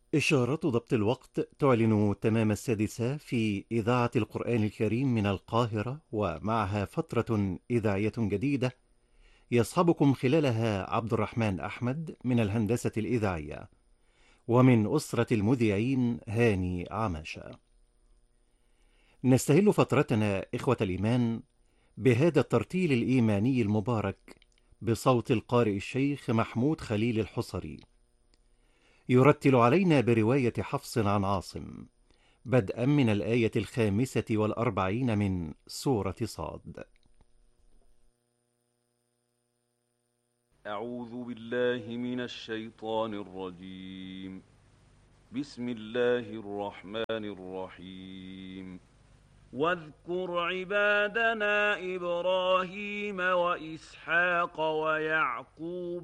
إشارة ضبط الوقت تعلن تمام 6 في إذاعة القرآن الكريم من القاهرة، ومعها فترة إذاعية جديدة يصحبكم خلالها عبد الرحمن أحمد من الهندسة الإذاعية، ومن أسرة المذيعين هاني عماشة. نستهل فترتنا إخوة الإيمان بهذا الترتيل الإيماني المبارك بصوت القارئ الشيخ محمود خليل الحصري، يرتل علينا برواية حفص عن عاصم، بدءا من الآية 45 من سورة صاد. أعوذ بالله من الشيطان الرجيم. بسم الله الرحمن الرحيم. واذكر عبادنا إبراهيم وإسحاق ويعقوب